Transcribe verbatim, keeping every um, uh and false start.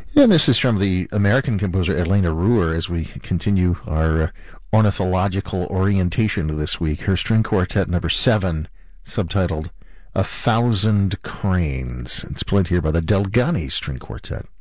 And this is from the American composer Elena Ruhr as we continue our uh, ornithological orientation this week. Her string quartet number seven, subtitled A Thousand Cranes. It's played here by the Delgani String Quartet.